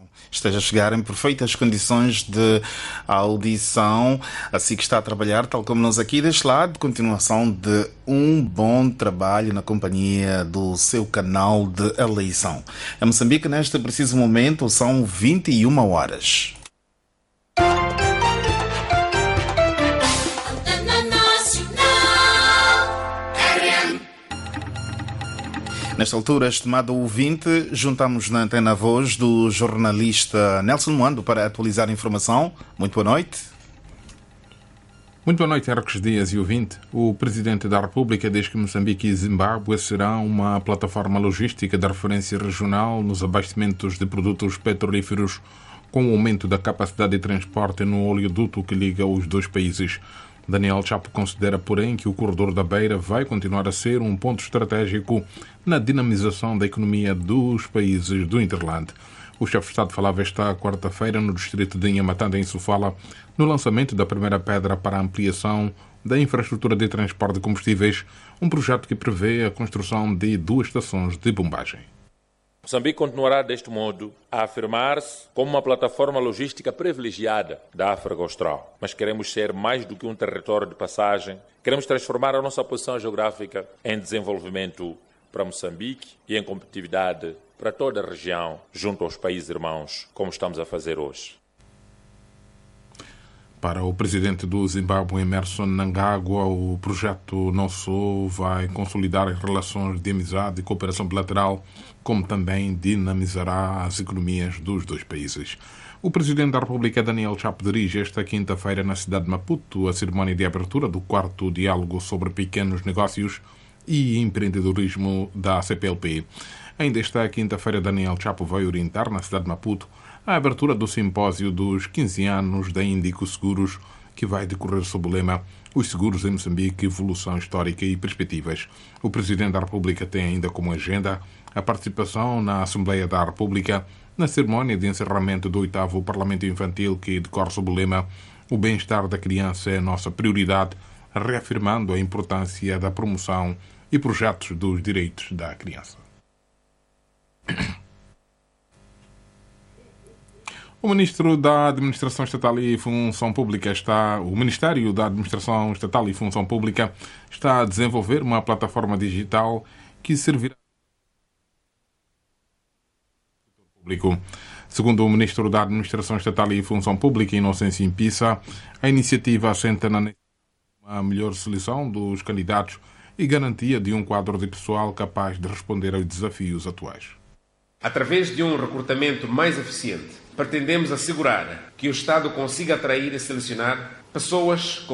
esteja a chegar em perfeitas condições de audição, assim que está a trabalhar, tal como nós aqui deste lado, continuação de um bom trabalho na companhia do seu canal de eleição. Em Moçambique, neste preciso momento, são 21 horas. Nesta altura, estimado ouvinte, juntamos na antena a voz do jornalista Nelson Moando para atualizar a informação. Muito boa noite. Muito boa noite, Hercos Dias e ouvinte. O Presidente da República diz que Moçambique e Zimbábue serão uma plataforma logística de referência regional nos abastecimentos de produtos petrolíferos, com o aumento da capacidade de transporte no oleoduto que liga os dois países. Daniel Chapo considera, porém, que o corredor da Beira vai continuar a ser um ponto estratégico na dinamização da economia dos países do Interland. O chefe de Estado falava esta quarta-feira no distrito de Inhamatanda, em Sofala, no lançamento da primeira pedra para a ampliação da infraestrutura de transporte de combustíveis, um projeto que prevê a construção de 2 estações de bombagem. Moçambique continuará deste modo a afirmar-se como uma plataforma logística privilegiada da África Austral. Mas queremos ser mais do que um território de passagem. Queremos transformar a nossa posição geográfica em desenvolvimento para Moçambique e em competitividade para toda a região, junto aos países irmãos, como estamos a fazer hoje. Para o presidente do Zimbábue, Emmerson Mnangagwa, o projeto não só vai consolidar as relações de amizade e cooperação bilateral, como também dinamizará as economias dos dois países. O presidente da República, Daniel Chapo, dirige esta quinta-feira na cidade de Maputo a cerimónia de abertura do 4º diálogo sobre pequenos negócios e empreendedorismo da CPLP. Ainda esta quinta-feira, Daniel Chapo vai orientar na cidade de Maputo a abertura do simpósio dos 15 anos da Índico Seguros, que vai decorrer sob o lema Os Seguros em Moçambique, Evolução Histórica e Perspectivas. O Presidente da República tem ainda como agenda a participação na Assembleia da República na cerimónia de encerramento do 8º Parlamento Infantil, que decorre sob o lema O bem-estar da criança é a nossa prioridade, reafirmando a importância da promoção e projetos dos direitos da criança. O Ministério da Administração Estatal e Função Pública está a desenvolver uma plataforma digital que servirá ao público. Segundo o Ministro da Administração Estatal e Função Pública, Inocêncio Impissa, a iniciativa assenta na uma melhor seleção dos candidatos e garantia de um quadro de pessoal capaz de responder aos desafios atuais. Através de um recrutamento mais eficiente, pretendemos assegurar que o Estado consiga atrair e selecionar pessoas com